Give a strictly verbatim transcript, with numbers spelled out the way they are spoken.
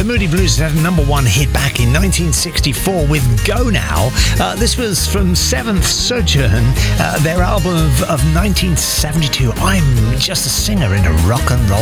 Moody Blues had a number one hit back in nineteen sixty-four with Go Now. Uh, this was from Seventh Sojourn, uh, their album of, of nineteen seventy-two, I'm Just a Singer in a Rock and Roll